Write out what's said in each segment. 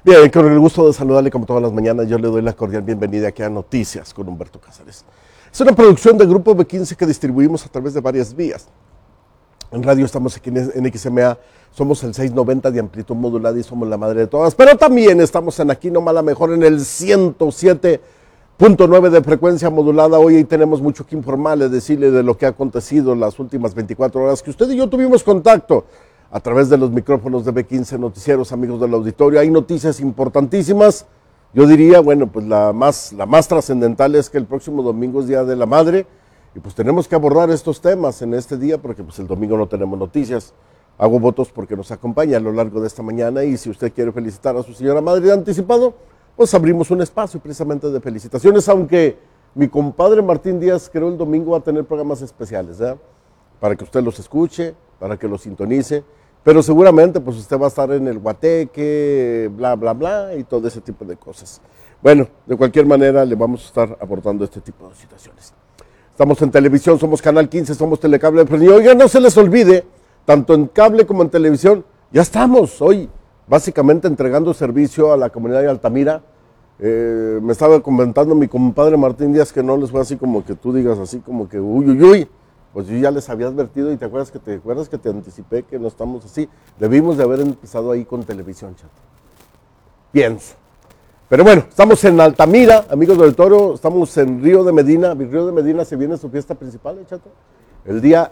Bien, con el gusto de saludarle como todas las mañanas, yo le doy la cordial bienvenida aquí a Noticias con Humberto Cázares. Es una producción del Grupo B15 que distribuimos a través de varias vías. En radio estamos aquí en XMA, somos el 690 de amplitud modulada y somos la madre de todas, pero también estamos en Aquí Nomás la Mejor en el 107.9 de frecuencia modulada. Hoy tenemos mucho que informarle, decirle de lo que ha acontecido en las últimas 24 horas, que usted y yo tuvimos contacto a través de los micrófonos de B15 Noticieros, amigos del auditorio. Hay noticias importantísimas. Yo diría, bueno, pues la más trascendental es que el próximo domingo es Día de la Madre y pues tenemos que abordar estos temas en este día porque pues el domingo no tenemos noticias. Hago votos porque nos acompaña a lo largo de esta mañana y si usted quiere felicitar a su señora madre de anticipado, pues abrimos un espacio precisamente de felicitaciones, aunque mi compadre Martín Díaz creo el domingo va a tener programas especiales, ¿eh? Para que usted los escuche, para que los sintonice. Pero seguramente pues usted va a estar en el guateque, bla, bla, bla, y todo ese tipo de cosas. Bueno, de cualquier manera le vamos a estar abordando este tipo de situaciones. Estamos en televisión, somos Canal 15, somos Telecable. Y oiga, no se les olvide, tanto en cable como en televisión, ya estamos hoy básicamente entregando servicio a la comunidad de Altamira. Me estaba comentando mi compadre Martín Díaz que no les fue así como que tú digas así como que uy, uy, uy. Pues yo ya les había advertido y te acuerdas que te anticipé que no estamos así. Debimos de haber empezado ahí con televisión, chato. Pienso. Pero bueno, estamos en Altamira, amigos del Toro, estamos en Río de Medina. Río de Medina se viene su fiesta principal, chato. El día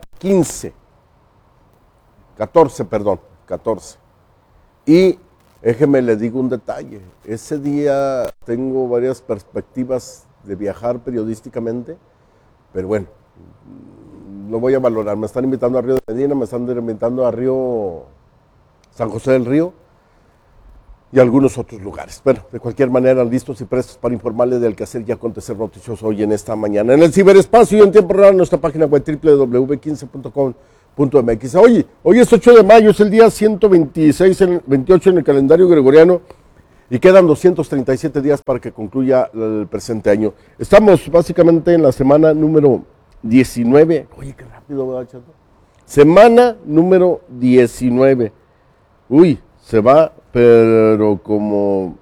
14. Y déjeme le digo un detalle. Ese día tengo varias perspectivas de viajar periodísticamente, pero bueno, lo voy a valorar. Me están invitando a Río de Medina, me están invitando a Río San José del Río y algunos otros lugares. Bueno, de cualquier manera, listos y prestos para informarle del quehacer y acontecer noticioso hoy en esta mañana. En el ciberespacio y en tiempo real, en nuestra página web www.15.com.mx. Hoy es 8 de mayo, es el día 128 en el calendario gregoriano y quedan 237 días para que concluya el presente año. Estamos básicamente en la semana número 19. Oye, qué rápido, ¿verdad, chato? Semana número 19. Uy, se va, pero ¿cómo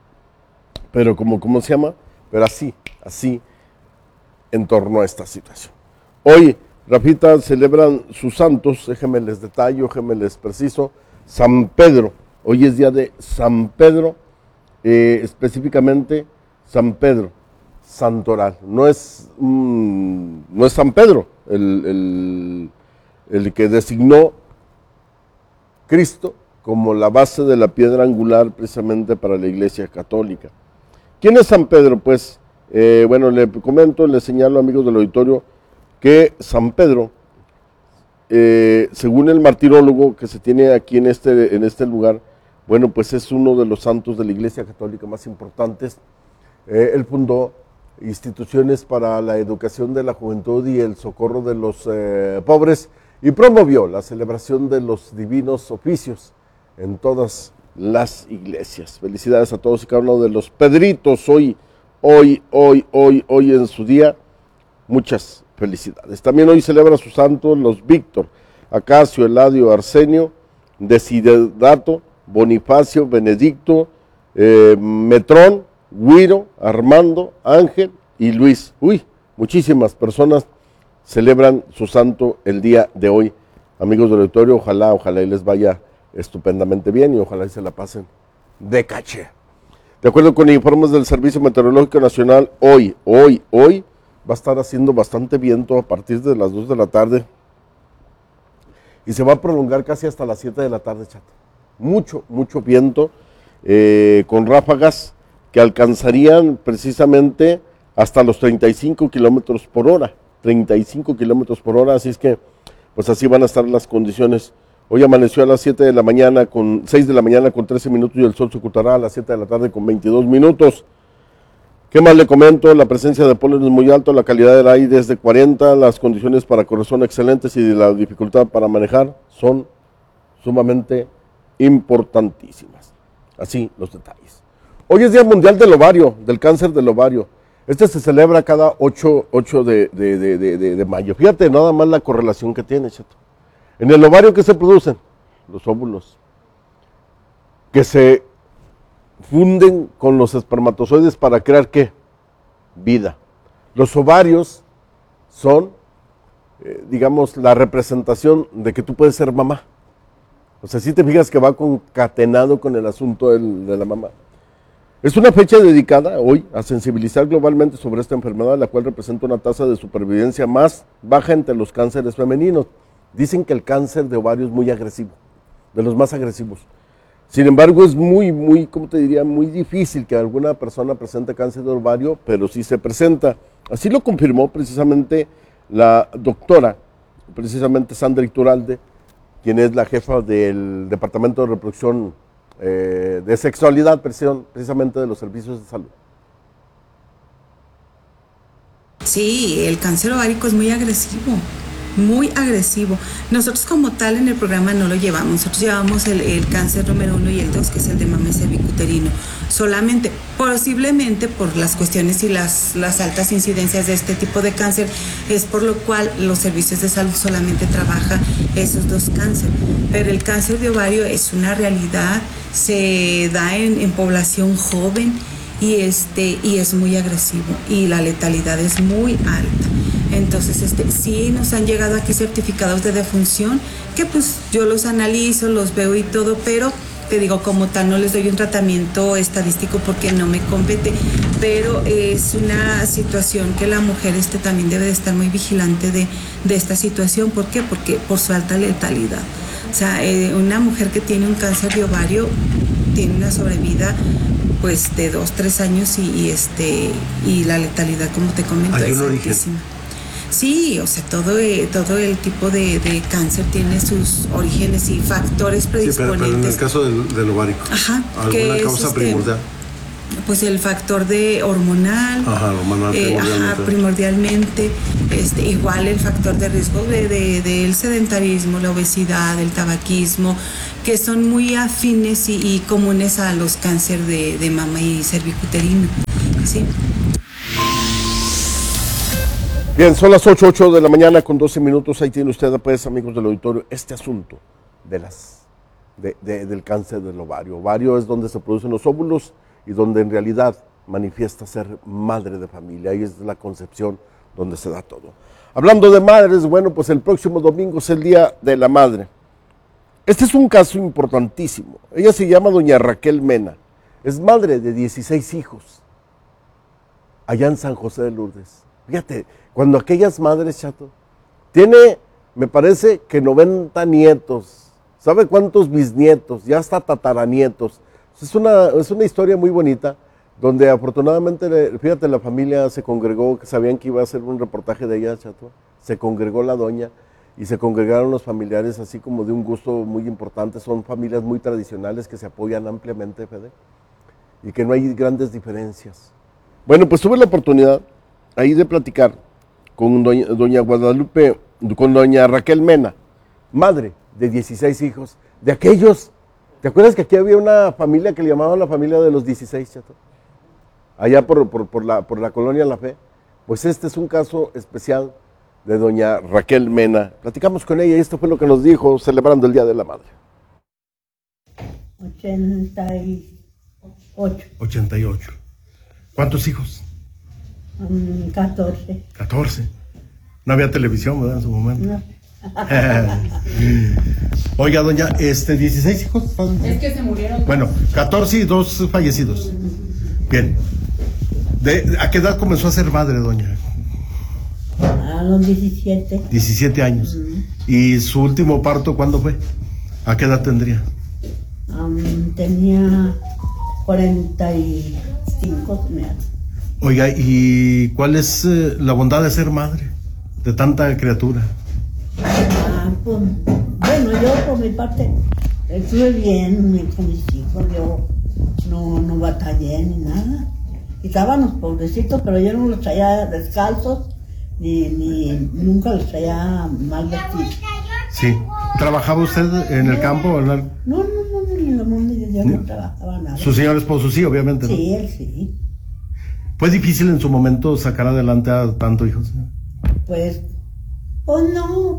se llama? Pero así, en torno a esta situación. Hoy, Rafita, celebran sus santos, déjenme les detallo, déjenme les preciso. San Pedro, hoy es día de San Pedro, específicamente San Pedro Santoral. No es San Pedro el que designó Cristo como la base de la piedra angular precisamente para la Iglesia Católica. ¿Quién es San Pedro? Pues, bueno, le comento, le señalo, amigos del auditorio, que San Pedro, según el martirólogo que se tiene aquí en este lugar, bueno, pues es uno de los santos de la Iglesia Católica más importantes. Él fundó instituciones para la educación de la juventud y el socorro de los pobres y promovió la celebración de los divinos oficios en todas las iglesias. Felicidades a todos y cada uno de los Pedritos hoy en su día. Muchas felicidades. También hoy celebra su santo los Víctor, Acacio, Eladio, Arsenio, Desidedato, Bonifacio, Benedicto, Metrón, Guiro, Armando, Ángel y Luis. Uy, muchísimas personas celebran su santo el día de hoy. Amigos del auditorio, ojalá y les vaya estupendamente bien y ojalá y se la pasen de caché. De acuerdo con informes del Servicio Meteorológico Nacional, hoy va a estar haciendo bastante viento a partir de las 2 de la tarde y se va a prolongar casi hasta las 7 de la tarde, chato. Mucho viento, con ráfagas que alcanzarían precisamente hasta los 35 kilómetros por hora, así es que pues así van a estar las condiciones. Hoy amaneció a las 6 de la mañana con 13 minutos y el sol se ocultará a las 7 de la tarde con 22 minutos. ¿Qué más le comento? La presencia de polen es muy alta, la calidad del aire es de 40, las condiciones para correr son excelentes y la dificultad para manejar son sumamente importantísimas. Así los detalles. Hoy es Día Mundial del Ovario, del cáncer del ovario. Este se celebra cada 8 de mayo. Fíjate nada más la correlación que tiene, chato. En el ovario, ¿qué se producen? Los óvulos. Que se funden con los espermatozoides para crear ¿qué? Vida. Los ovarios son, digamos, la representación de que tú puedes ser mamá. O sea, si te fijas que va concatenado con el asunto de la mamá. Es una fecha dedicada hoy a sensibilizar globalmente sobre esta enfermedad, la cual representa una tasa de supervivencia más baja entre los cánceres femeninos. Dicen que el cáncer de ovario es muy agresivo, de los más agresivos. Sin embargo, es muy, ¿cómo te diría? Muy difícil que alguna persona presente cáncer de ovario, pero sí se presenta. Así lo confirmó precisamente la doctora, precisamente Sandra Iturralde, quien es la jefa del Departamento de Reproducción de Sexualidad, precisamente de los servicios de salud. Sí, el cáncer ovárico es muy agresivo. Muy agresivo. Nosotros como tal en el programa no lo llevamos. Nosotros llevamos el cáncer número 1 y el 2, que es el de mama y cervicuterino. Solamente, posiblemente por las cuestiones y las altas incidencias de este tipo de cáncer, es por lo cual los servicios de salud solamente trabajan esos dos cánceres. Pero el cáncer de ovario es una realidad, se da en población joven y es muy agresivo y la letalidad es muy alta. Entonces, sí nos han llegado aquí certificados de defunción, que pues yo los analizo, los veo y todo, pero te digo, como tal, no les doy un tratamiento estadístico porque no me compete, pero es una situación que la mujer también debe de estar muy vigilante de esta situación. ¿Por qué? Porque por su alta letalidad. O sea, una mujer que tiene un cáncer de ovario tiene una sobrevida pues de 2-3 años y la letalidad, como te comento, ¿hay es un origen? altísima. Sí, o sea, todo el tipo de cáncer tiene sus orígenes y factores predisponentes. Sí, pero en el caso del ovárico, ajá, ¿alguna causa primordial? Pues el factor de hormonal. Ajá, hormonal primordialmente. Igual el factor de riesgo del sedentarismo, la obesidad, el tabaquismo, que son muy afines y comunes a los cánceres de mama y cervicuterino. ¿Sí? Bien, son las 8 de la mañana con 12 minutos. Ahí tiene usted, pues, amigos del auditorio, este asunto del cáncer del ovario. Ovario es donde se producen los óvulos y donde en realidad manifiesta ser madre de familia. Ahí es la concepción donde se da todo. Hablando de madres, bueno, pues el próximo domingo es el Día de la Madre. Este es un caso importantísimo. Ella se llama doña Raquel Mena. Es madre de 16 hijos allá en San José de Lourdes. Fíjate, cuando aquellas madres, Chato, tiene, me parece que 90 nietos, ¿sabe cuántos bisnietos? Ya hasta tataranietos. Es una historia muy bonita, donde afortunadamente, fíjate, la familia se congregó, que sabían que iba a hacer un reportaje de ella, Chato. Se congregó la doña y se congregaron los familiares así como de un gusto muy importante. Son familias muy tradicionales que se apoyan ampliamente, Fede, y que no hay grandes diferencias. Bueno, pues tuve la oportunidad ahí de platicar con doña Guadalupe, con doña Raquel Mena, madre de 16 hijos, de aquellos, ¿te acuerdas que aquí había una familia que le llamaban la familia de los 16, Chato? Allá por la colonia La Fe. Pues este es un caso especial de doña Raquel Mena. Platicamos con ella y esto fue lo que nos dijo celebrando el Día de la Madre. 88. ¿Cuántos hijos? 14. 14. No había televisión, ¿verdad? En su momento. No. Oiga, doña, 16 hijos. Es que se murieron. Bueno, 14 y 2 fallecidos. Bien. ¿A qué edad comenzó a ser madre, doña? A los 17. 17 años. ¿Y su último parto cuándo fue? ¿A qué edad tendría? Tenía 45. Oiga, ¿y cuál es la bondad de ser madre de tanta criatura? Pues, bueno, yo por mi parte estuve bien con mis hijos, yo no batallé ni nada. Y estaban los pobrecitos, pero yo no los traía descalzos, ni nunca los traía mal vestidos. Sí. ¿Trabajaba usted en el campo? ¿Verdad? No, yo no trabajaba nada. Su señor esposo sí, obviamente, ¿no? Sí, él sí. ¿Fue difícil en su momento sacar adelante a tantos hijos? Pues no,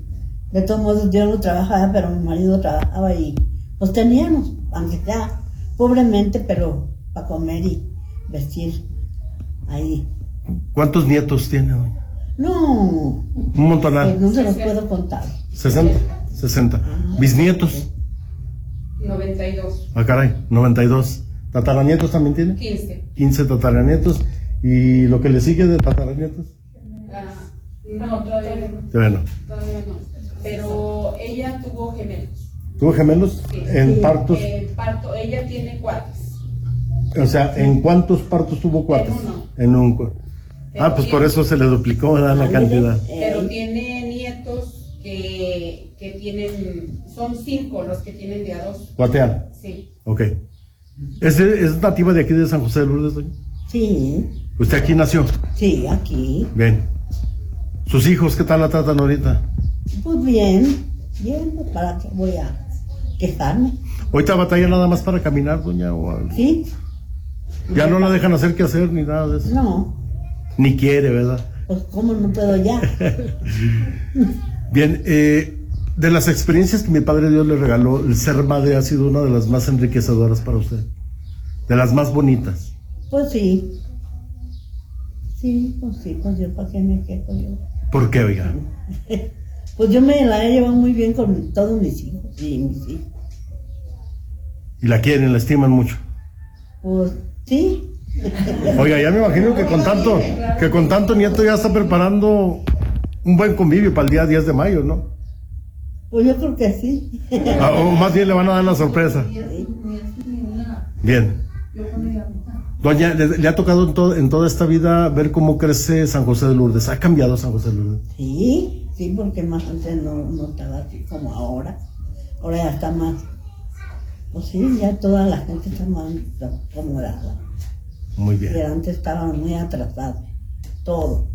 de todos modos yo no trabajaba, pero mi marido trabajaba y pues teníamos, aunque sea pobremente, pero para comer y vestir ahí. ¿Cuántos nietos tiene, doña? No, Un montonal. pues no se los puedo contar. 60. ¿Bisnietos? 92. Ah, caray, 92. ¿Tataranietos también tiene? 15 tataranietos. ¿Y lo que le sigue de tataranietos? No, todavía no. Bueno. Todavía no. Pero ella tuvo gemelos. ¿Tuvo gemelos? Sí. En partos. Parto, ella tiene 4. O sea, ¿en cuántos partos tuvo 4? En uno. En un. Ah, pues por eso se le duplicó, ¿verdad? La cantidad. Pero tiene nietos que tienen, son 5 los que tienen de a 2. Guateal. Sí. Ok. ¿Es nativa de aquí de San José de Lourdes, doña? Sí, ¿Usted aquí nació? sí, aquí. Bien. ¿Sus hijos qué tal la tratan ahorita? Pues bien, pues, ¿para qué voy a quejarme? ¿Ahorita batalla nada más para caminar, doña? ¿O algo? ¿Sí? Ya no la dejan hacer qué hacer ni nada de eso. No, Ni quiere, ¿verdad? pues cómo no puedo ya. Bien, de las experiencias que mi padre Dios le regaló, el ser madre ha sido una de las más enriquecedoras para usted. De las más bonitas. Pues sí. Sí, pues yo para qué me quejo yo. ¿Por qué, oiga? Pues yo me la he llevado muy bien con todos mis hijos y mis hijos. Y la quieren, la estiman mucho. Pues sí. Oiga, ya me imagino que con tanto nieto ya está preparando un buen convivio para el día 10 de mayo, ¿no? Pues yo creo que sí. O más bien le van a dar la sorpresa. Bien. Doña, ¿le ha tocado en toda esta vida ver cómo crece San José de Lourdes? ¿Ha cambiado San José de Lourdes? Sí, sí, porque más antes no estaba así como ahora. Ahora ya está más. Pues sí, ya toda la gente está más acomodada. Muy bien. Pero antes estaban muy atrasados. Todo.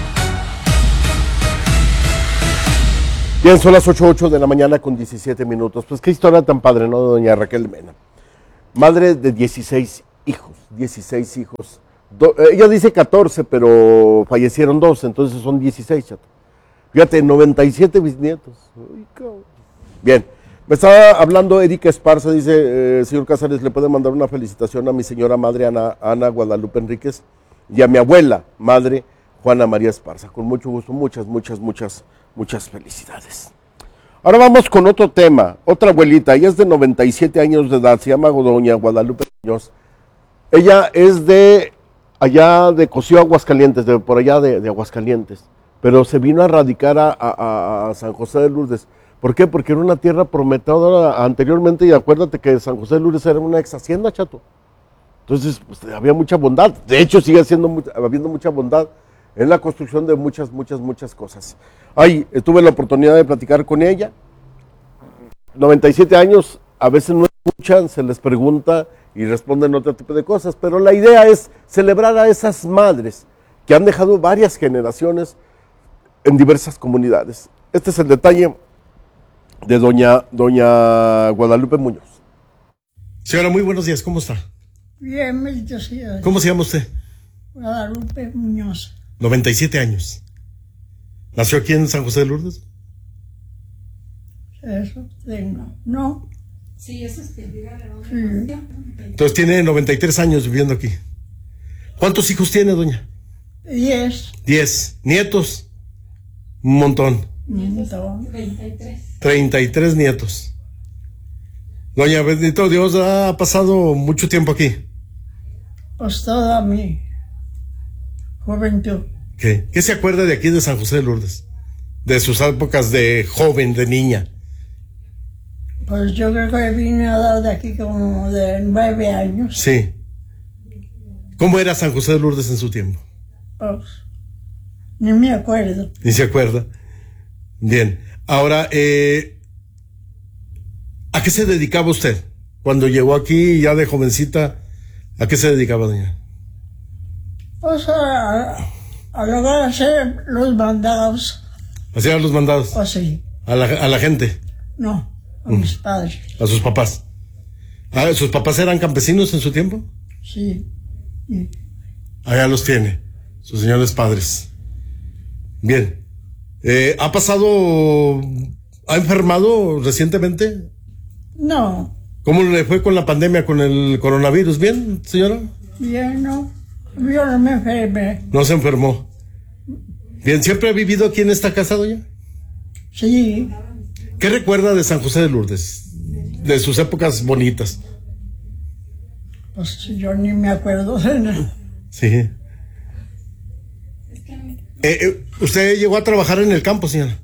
Bien, son las 8:08 de la mañana con 17 minutos. Pues qué historia tan padre, ¿no? De doña Raquel Mena. Madre de 16 hijos. 16 hijos. Ella dice 14, pero fallecieron 2, entonces son 16, chato. Fíjate, 97 bisnietos. Uy, cabrón. Bien, me estaba hablando Erika Esparza, dice, señor Cázares, ¿le puede mandar una felicitación a mi señora madre Ana Guadalupe Enríquez y a mi abuela madre Juana María Esparza? Con mucho gusto, muchas felicidades. Ahora vamos con otro tema, otra abuelita, ella es de 97 años de edad, se llama doña Guadalupe Muñoz. Ella es de allá de Cocío, Aguascalientes, por allá de Aguascalientes, pero se vino a radicar a San José de Lourdes. ¿Por qué? Porque era una tierra prometedora anteriormente, y acuérdate que San José de Lourdes era una ex hacienda, chato. Entonces, pues, había mucha bondad. De hecho, sigue habiendo mucha bondad en la construcción de muchas cosas. Ahí tuve la oportunidad de platicar con ella. 97 años, a veces no escuchan, se les pregunta y responden otro tipo de cosas, pero la idea es celebrar a esas madres que han dejado varias generaciones en diversas comunidades. Este es el detalle de doña Guadalupe Muñoz. Señora, muy buenos días, ¿cómo está? Bien, bendito sea. ¿Cómo se llama usted? Guadalupe Muñoz. 97 años. ¿Nació aquí en San José de Lourdes? Eso tengo. No. Sí, eso es que dígale dónde Sí. nació. Entonces tiene 93 años viviendo aquí. ¿Cuántos hijos tiene, doña? 10. 10. ¿Nietos? Un montón. Un montón. 33. 33 nietos. Doña, bendito Dios, ha pasado mucho tiempo aquí. Pues toda mi juventud. ¿Qué se acuerda de aquí de San José de Lourdes? De sus épocas de joven, de niña. Pues yo creo que vine a dar de aquí como de 9 años. Sí. ¿Cómo era San José de Lourdes en su tiempo? Pues, ni me acuerdo. Ni se acuerda. Bien. Ahora, ¿a qué se dedicaba usted? Cuando llegó aquí ya de jovencita, ¿a qué se dedicaba, doña? Pues a lograr hacer los mandados. Hacía los mandados Pues sí. a la gente, No, a mis padres. a sus papás. Ah, ¿sus papás eran campesinos en su tiempo? Sí. Y Allá los tiene, sus señores padres. Bien. ¿Ha enfermado recientemente? no, ¿Cómo le fue con la pandemia, con el coronavirus? ¿Bien, señora? Bien, no. Yo no me enfermé. No se enfermó. Bien, ¿siempre ha vivido aquí en esta casa, doña? Sí. ¿Qué recuerda de San José de Lourdes? De sus épocas bonitas. Pues yo ni me acuerdo de nada. Sí. ¿Usted llegó a trabajar en el campo, señora?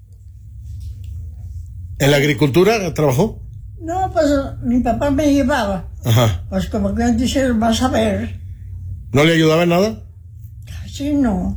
¿En la agricultura trabajó? No, pues mi papá me llevaba. Ajá. Pues como que dice, vas a ver. ¿No le ayudaba en nada? Sí, no.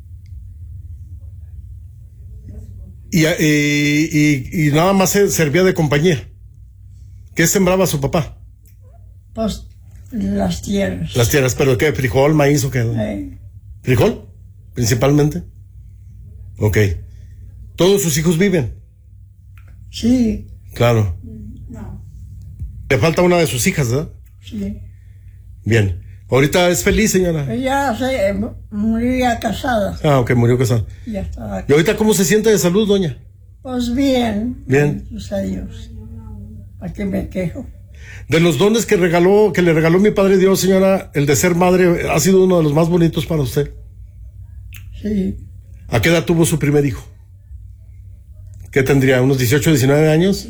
Y nada más se servía de compañía. ¿Qué sembraba su papá? Pues las tierras. Las tierras, ¿pero qué? ¿Frijol, maíz o qué? ¿Frijol? Principalmente. Ok. ¿Todos sus hijos viven? Sí. Claro. No. Le falta una de sus hijas, ¿verdad? Sí. Bien. ¿Ahorita es feliz, señora? Ella se murió casada. Ah, ok, murió casada. Ya estaba. ¿Y ahorita cómo se siente de salud, doña? Pues bien. Bien. Gracias a Dios. ¿A qué me quejo? De los dones que le regaló mi Padre Dios, señora, el de ser madre ha sido uno de los más bonitos para usted. Sí. ¿A qué edad tuvo su primer hijo? ¿Qué tendría? ¿Unos 18, 19 años?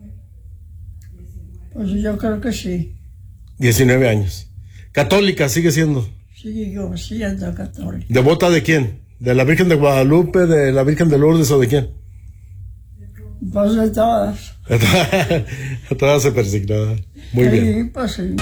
Pues yo creo que sí. 19 años. ¿Católica sigue siendo? Sigo siendo católica. ¿Devota de quién? ¿De la Virgen de Guadalupe, de la Virgen de Lourdes o de quién? Pues de todas. A todas se persignaba. Muy Sí, bien. pues sí.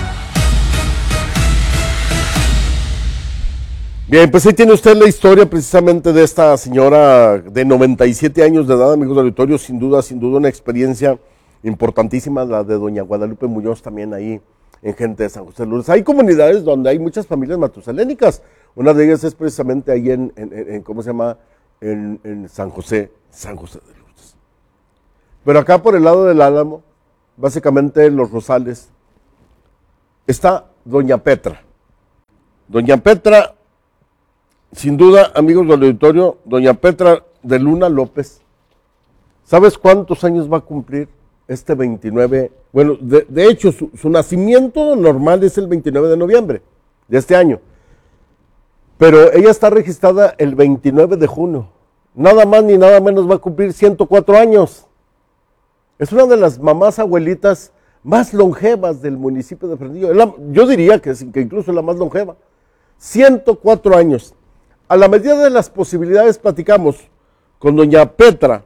Bien, pues ahí tiene usted la historia precisamente de esta señora de 97 años de edad, amigos del auditorio, sin duda una experiencia importantísima, la de doña Guadalupe Muñoz también ahí en gente de San José de Lourdes. Hay comunidades donde hay muchas familias matusalénicas, una de ellas es precisamente ahí en ¿cómo se llama? En San José de Lourdes. Pero acá por el lado del Álamo, básicamente en Los Rosales, está doña Petra. Doña Petra, sin duda, amigos del auditorio, doña Petra de Luna López, ¿sabes cuántos años va a cumplir este 29? Bueno, de hecho, su nacimiento normal es el 29 de noviembre de este año, pero ella está registrada el 29 de junio, nada más ni nada menos va a cumplir 104 años. Es una de las mamás abuelitas más longevas del municipio de Fresnillo, yo diría que incluso la más longeva, 104 años. A la medida de las posibilidades platicamos con doña Petra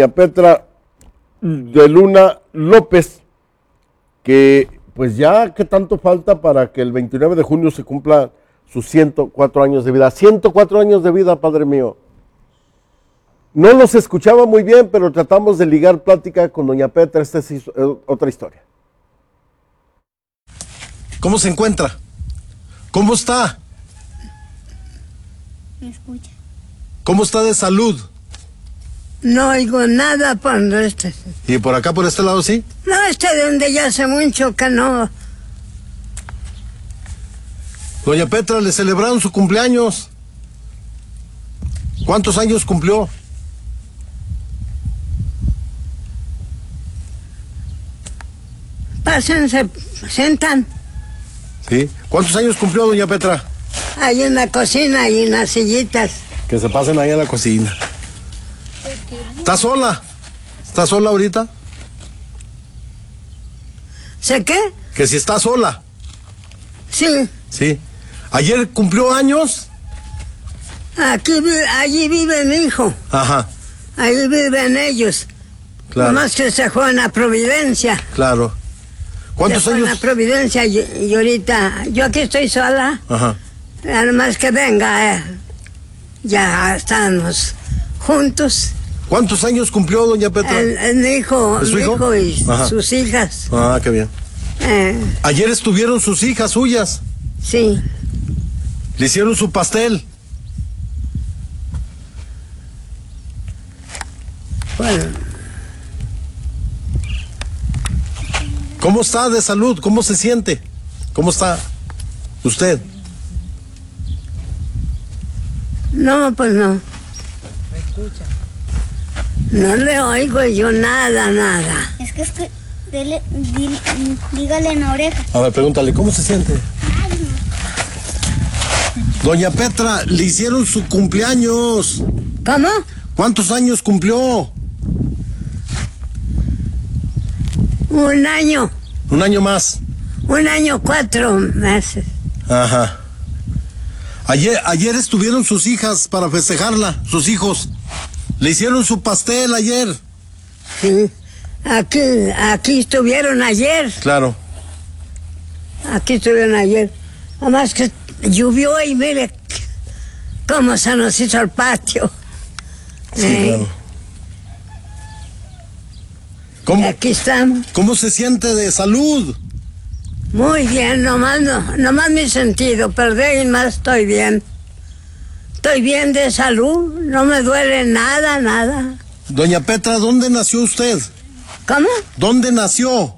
de Luna López, que pues ya qué tanto falta para que el 29 de junio se cumpla sus 104 años de vida. 104 años de vida, padre mío. No los escuchaba muy bien, pero tratamos de ligar plática con doña Petra. Esta es otra historia. ¿Cómo se encuentra? ¿Cómo está? ¿Me escucha? ¿Cómo está de salud? No oigo nada por este. ¿Y por acá, por este lado, sí? No, de donde ya hace mucho que no. Doña Petra, le celebraron su cumpleaños. ¿Cuántos años cumplió? Pásense, sentan. ¿Sí? ¿Cuántos años cumplió doña Petra? Hay en la cocina y unas sillitas. Que se pasen ahí a la cocina. ¿Está sola? ¿Está sola ahorita? ¿Sé qué? Que si está sola. Sí. Sí. ¿Ayer cumplió años? Allí vive mi hijo. Ajá. Ahí viven ellos. Claro. Nomás que se fue a la Providencia. Claro. ¿Cuántos se fue años? a la Providencia y ahorita yo aquí estoy sola. Ajá. Nada más que venga, ya estamos juntos. ¿Cuántos años cumplió doña Petra? Mi hijo, ¿Es su mi hijo? y Ajá. sus hijas. Ah, qué bien. Ayer estuvieron sus hijas suyas. Sí. Le hicieron su pastel. Bueno. ¿Cómo está de salud? ¿Cómo se siente? ¿Cómo está usted? No, pues no. ¿Me escucha? No le oigo yo nada. Es que Dígale en la oreja. A ver, pregúntale, ¿cómo se siente? Doña Petra, le hicieron su cumpleaños. ¿Cómo? ¿Cuántos años cumplió? 1 año. 1 año más. 1 año, 4 meses. Ajá. Ayer estuvieron sus hijas para festejarla, sus hijos. Le hicieron su pastel ayer. Sí. Aquí estuvieron ayer. Claro. Aquí estuvieron ayer. Además que llovió y mire cómo se nos hizo el patio. Sí, claro. Aquí estamos. ¿Cómo se siente de salud? Muy bien, nomás mi sentido, pero de ahí más estoy bien. Estoy bien de salud, no me duele nada. Doña Petra, ¿dónde nació usted? ¿Cómo? ¿Dónde nació?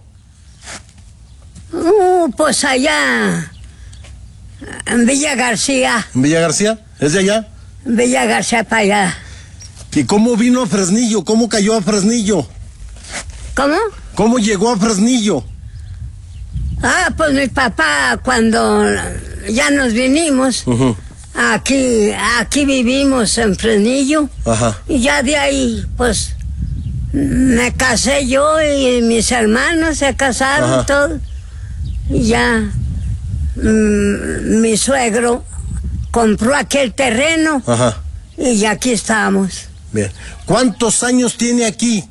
Pues allá, en Villa García. ¿En Villa García? ¿Es de allá? En Villa García para allá. ¿Y cómo vino a Fresnillo? ¿Cómo cayó a Fresnillo? ¿Cómo? ¿Cómo llegó a Fresnillo? Pues mi papá, cuando ya nos vinimos, aquí vivimos en Fresnillo. Ajá. Y ya de ahí, pues, me casé yo y mis hermanos se casaron. Ajá. Todos. Y ya mi suegro compró aquel terreno. Ajá. Y ya aquí estamos. Bien. ¿Cuántos años tiene aquí?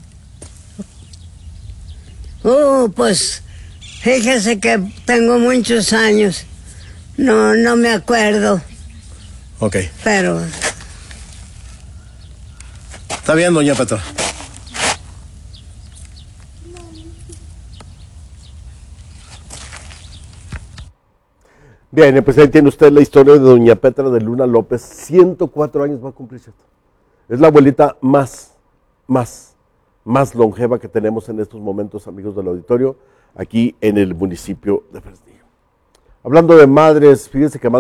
Pues, fíjese que tengo muchos años. No me acuerdo. Ok. Pero... Está bien, doña Petra. Bien, pues ahí tiene usted la historia de doña Petra de Luna López. 104 años va a cumplir, ¿cierto? Es la abuelita más longeva que tenemos en estos momentos, amigos del auditorio, aquí en el municipio de Fresnillo. Hablando de madres, fíjense que